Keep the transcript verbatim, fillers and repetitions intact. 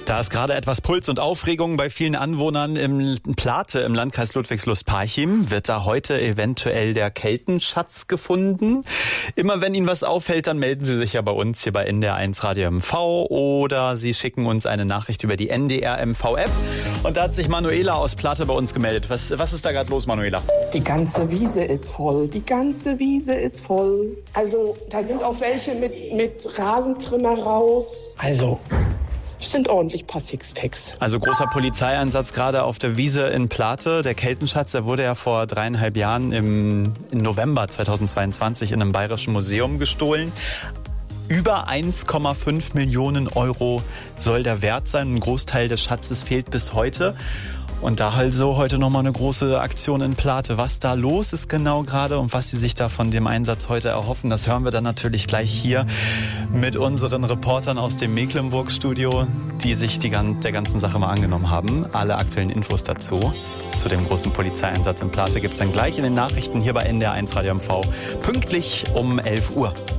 Da ist gerade etwas Puls und Aufregung bei vielen Anwohnern im Plate im Landkreis Ludwigslust-Parchim. Wird da heute eventuell der Keltenschatz gefunden? Immer wenn Ihnen was auffällt, dann melden Sie sich ja bei uns hier bei N D R eins Radio M V oder Sie schicken uns eine Nachricht über die N D R M V App. Und da hat sich Manuela aus Plate bei uns gemeldet. Was, was ist da gerade los, Manuela? Die ganze Wiese ist voll. Die ganze Wiese ist voll. Also da sind auch welche mit, mit Rasentrimmer raus. Also... Es sind ordentlich paar Sixpacks. Also großer Polizeieinsatz gerade auf der Wiese in Plate. Der Keltenschatz, der wurde ja vor dreieinhalb Jahren im, im November zweitausendzweiundzwanzig in einem bayerischen Museum gestohlen. Über eins Komma fünf Millionen Euro soll der Wert sein. Ein Großteil des Schatzes fehlt bis heute. Und da also heute nochmal eine große Aktion in Plate. Was da los ist genau gerade und was Sie sich da von dem Einsatz heute erhoffen, das hören wir dann natürlich gleich hier mit unseren Reportern aus dem Mecklenburg-Studio, die sich die, der ganzen Sache mal angenommen haben. Alle aktuellen Infos dazu, zu dem großen Polizeieinsatz in Plate, gibt es dann gleich in den Nachrichten hier bei N D R eins Radio M V, pünktlich um elf Uhr.